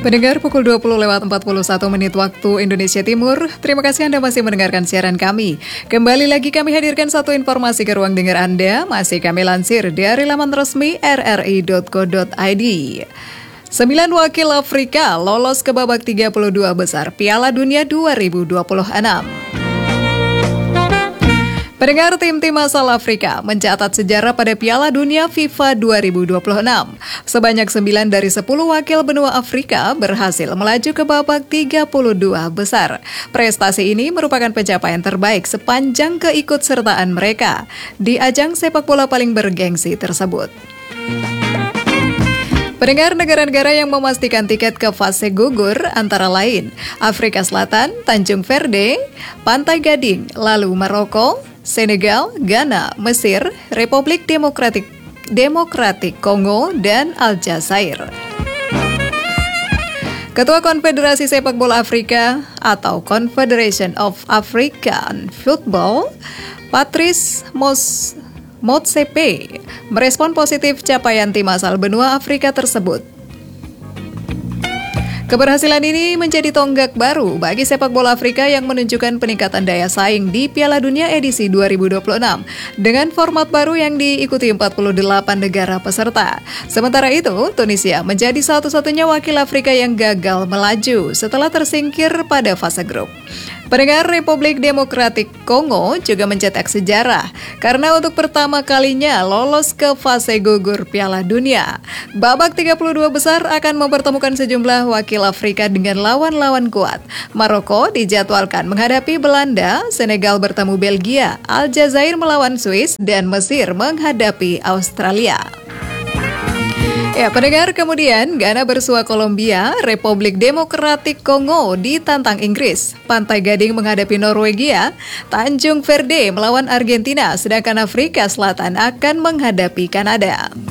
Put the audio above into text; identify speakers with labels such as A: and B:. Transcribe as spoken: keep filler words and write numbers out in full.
A: Pendengar pukul dua puluh lewat empat puluh satu menit waktu Indonesia Timur. Terima kasih Anda masih mendengarkan siaran kami. Kembali lagi kami hadirkan satu informasi ke ruang dengar Anda. Masih kami lansir dari laman resmi r r i dot co dot i d. Sembilan wakil Afrika lolos ke babak tiga puluh dua besar Piala Dunia dua ribu dua puluh enam. Pendengar, tim-tim asal Afrika mencatat sejarah pada Piala Dunia FIFA dua ribu dua puluh enam. Sebanyak sembilan dari sepuluh wakil benua Afrika berhasil melaju ke babak tiga puluh dua besar. Prestasi ini merupakan pencapaian terbaik sepanjang keikutsertaan mereka di ajang sepak bola paling bergengsi tersebut. Pendengar, negara-negara yang memastikan tiket ke fase gugur antara lain Afrika Selatan, Tanjung Verde, Pantai Gading, lalu Maroko, Senegal, Ghana, Mesir, Republik Demokratik Demokratik Kongo, dan Aljazair. Ketua Konfederasi Sepak Bola Afrika atau Confederation of African Football, Patrice Mos Motsepe, merespon positif capaian tim asal benua Afrika tersebut. Keberhasilan ini menjadi tonggak baru bagi sepak bola Afrika yang menunjukkan peningkatan daya saing di Piala Dunia edisi dua ribu dua puluh enam dengan format baru yang diikuti empat puluh delapan negara peserta. Sementara itu, Tunisia menjadi satu-satunya wakil Afrika yang gagal melaju setelah tersingkir pada fase grup. Pendengar, Republik Demokratik Kongo juga mencetak sejarah karena untuk pertama kalinya lolos ke fase gugur Piala Dunia. Babak tiga puluh dua besar akan mempertemukan sejumlah wakil Afrika dengan lawan-lawan kuat. Maroko dijadwalkan menghadapi Belanda, Senegal bertemu Belgia, Aljazair melawan Swiss, dan Mesir menghadapi Australia. Ya, pendengar, kemudian Ghana bersua Kolombia, Republik Demokratik Kongo ditantang Inggris, Pantai Gading menghadapi Norwegia, Tanjung Verde melawan Argentina, sedangkan Afrika Selatan akan menghadapi Kanada.